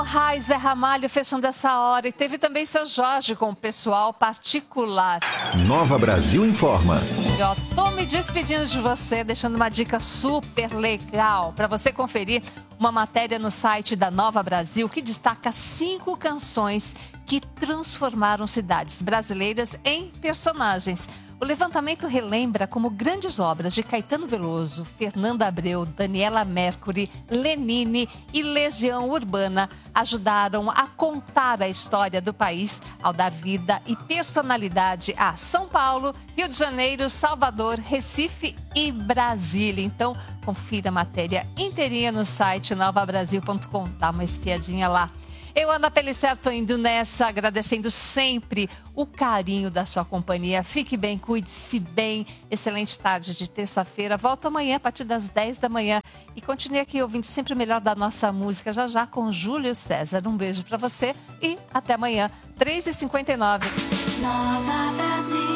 Rai, Zé Ramalho fechando essa hora. E teve também seu Jorge com o pessoal particular. Nova Brasil Informa. E ó, tô me despedindo de você, deixando uma dica super legal para você conferir uma matéria no site da Nova Brasil que destaca 5 canções que transformaram cidades brasileiras em personagens. O levantamento relembra como grandes obras de Caetano Veloso, Fernanda Abreu, Daniela Mercury, Lenine e Legião Urbana ajudaram a contar a história do país ao dar vida e personalidade a São Paulo, Rio de Janeiro, Salvador, Recife e Brasília. Então, confira a matéria inteirinha no site novabrasil.com. Dá uma espiadinha lá. Eu, Ana Pellicer, estou indo nessa, agradecendo sempre o carinho da sua companhia. Fique bem, cuide-se bem. Excelente tarde de terça-feira. Volto amanhã a partir das 10 da manhã. E continue aqui ouvindo sempre o melhor da nossa música, já já com Júlio César. Um beijo para você e até amanhã, 3h59. Nova Brasil.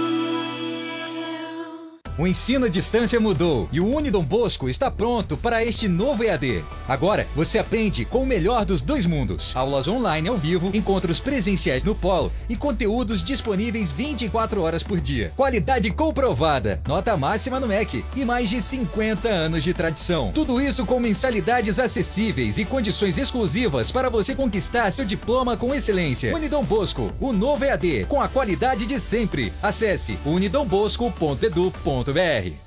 O ensino à distância mudou e o Unidom Bosco está pronto para este novo EAD. Agora, você aprende com o melhor dos dois mundos. Aulas online ao vivo, encontros presenciais no polo e conteúdos disponíveis 24 horas por dia. Qualidade comprovada, nota máxima no MEC e mais de 50 anos de tradição. Tudo isso com mensalidades acessíveis e condições exclusivas para você conquistar seu diploma com excelência. Unidom Bosco, o novo EAD, com a qualidade de sempre. Acesse unidombosco.edu.br.